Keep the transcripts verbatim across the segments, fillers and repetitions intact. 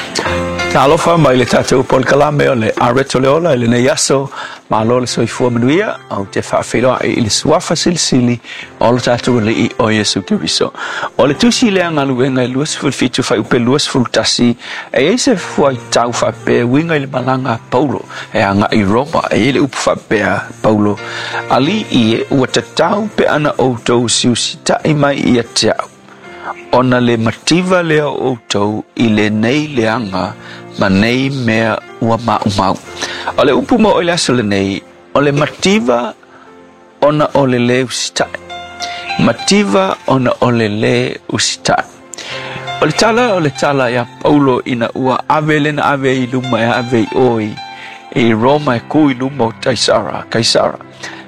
Talofa mai le tatu pol kalame o le areto le ola le ne yaso ma lo le soifua manuia au te whaafeiloa i le suafa silisili o le tatu le i o Yesu Kiriso. O le tusi le angaluenga i luas fulfitu whai upe luas fultasi e eise fuai tau whape winga i le malanga Paulo e anga i Roma e ele upu whapea Paulo. Ali i e ua tatau pe ana outou siusita i mai i a teau. Ona le mativa lea outou i le nei leanga ma nei mea ua mau mau. O le upu mo o le aso le nei, o le mativa ona o le le usitai. Mativa ona o le le usitai. O le tala o le tala ya Paulo ina ua ave lena ave i luma e ave i oi i Roma e ku i luma o Taisara, Kaisara.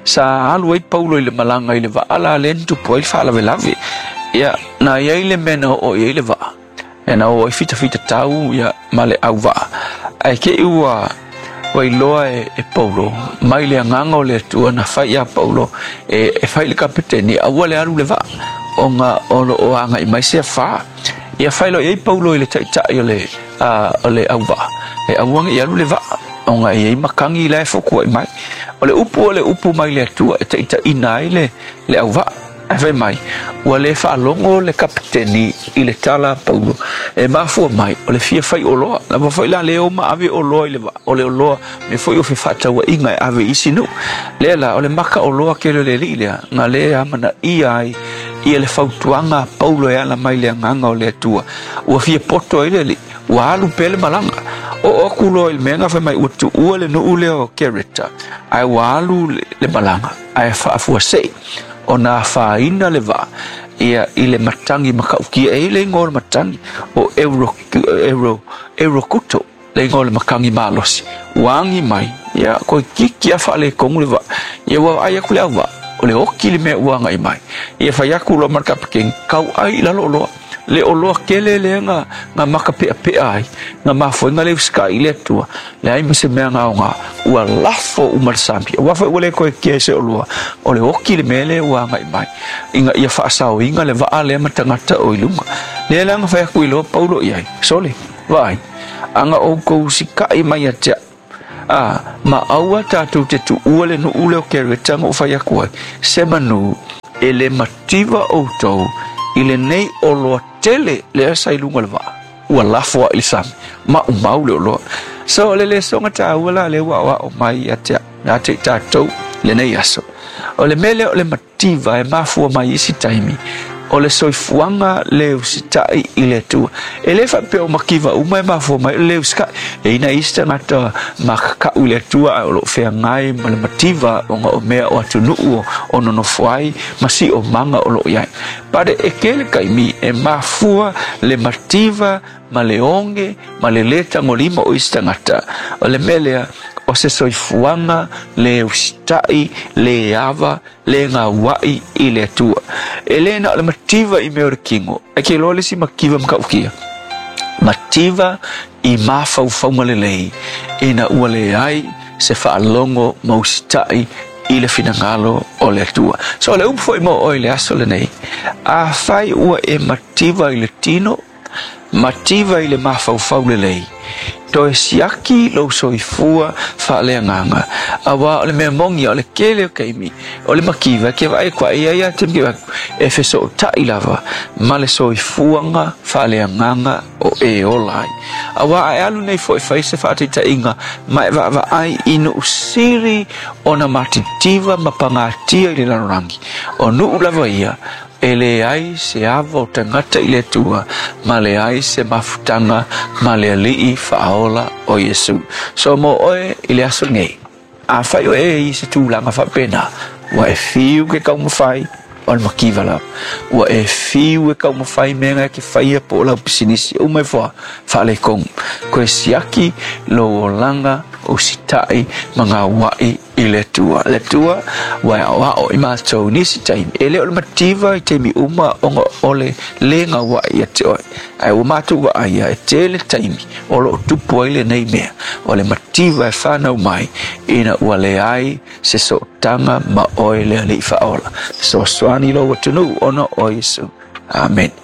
Sa alu ai Paulo i le malanga i le vaala lentu po i whaala velavi. Ya na ia ile mena o ia ile va e na o fita fita tau ya male au va ai ke ua wai loa e, e Paulo mai le nganga le tua na fai ya Paulo e e fai le kapiteni a wale alu le va o nga o lo o anga i mai se fa ia fai lo e Paulo ile tai tai le a le au va e a wanga ia alu le va o nga i makangi le foku mai o le upu o le upu mai le tua e tai tai nai le le au va Ave mai, ua le whaalongo le kapiteni i le tala Paulo. E mafua mai, o le fia fai oloa. Na wafai la leo ma ave oloa i le wa. O le oloa, me foi o whiwhata wa inga e ave isi nu. Lea la, o le maka oloa ke le li lea. Nga lea amana i ai, i le fautuanga Paulo e ala mai le nganga o le atua. Ua fia poto i le li. Ua alu pele malanga. O oku lo il menga fai mai utu ua le nu ule o kereta. Ai ua alu le malanga. Ai whaafua sei. O na whaina le wa ia i le matangi makaukia e le ngō le matangi o euro, euro, euro kuto le ngō le makangi malosi wangi mai ia koe kiki a whaale kongu le wa ia wa ai aku le au wa o le oki le mea uanga i mai ia whai aku lo markapakeng kau ai lalo loa le o loa kele le nga nga maka pea pea ai nga mafo nga le uska i le tua le ai mase mea nga o nga ua lafo umarsampi wafa ua le koe kia se o loa o le oki le mele ua nga i mai inga ia whaasao inga le waa le matangata o ilunga le langa whai aku i loa Paulo i ai sole vai anga o kou sika i mai a tea a ma aua tātou te tu ua le nu ule o kere tanga o whai aku ai se manu e le mativa o tau i le nei o loa tele le asa i lunga le wa ua lafo a ilisami ma umau le o loa so le le songa ta wala le wa wa o mai a te na te tātou le nei aso o le mele o le mativa e mafua mai isi taimi o le soifuanga le usitai i le tua e le whape o makiva uma e mafua mai le usika e ina ista ngata makakau le tua o lo whea ngai ma le mativa o nga o mea o atu nuu o nono fuai masi o manga o lo iai pare e kele kaimi e mafua le mativa ma le onge ma le leta ngolima o ista ngata o le melea o se soifuanga le usitai le ava le ngā wai i le tua e le na le mativa i mea o kingo e ke loa le si makiva makaukia mativa i mafau faunga le lei e na ua le ai se whaalongo mausitai i le finangalo o le tua so le umfo i mo o i le aso le nei a whai ua e mativa i le tino mativa i le mafau fau le lei to e siaki lo soifua whaale nganga awa o le mea mongi o le kele o keimi o le makiva ke vai kwa ia ia tem ke e feso o tai lava ma le soifuanga whaale nganga o e olai awa e alu nei fo e whaise whaate ta inga ma e wa ai inu usiri o na matitiva mapangatia i le lanorangi o nuu lava ia e le ai se ava o tangata i le tua ma le ai se mafutanga ma le alii whaola o Yesu so mo oe i le aso ngei a whai o e i se tūlanga whapena wa e whiu ke kau mawhai o le makiva lau wa e whiu e kau mawhai menga ke whaia po lau pisinisi o mai wha whaale kong koe siaki lo o langa o sitai mga wai i le tua le tua wa wa o i mātou nisi taimi e le o le mativa i taimi uma onga ole le ngā wai a te oi ai o mātou wa ai e te le taimi o lo tupu ai le nei mea o le mativa e whanau mai ina ua le ai se so tanga ma oi le ali whaola so swani lo watunu ona o Yesu amen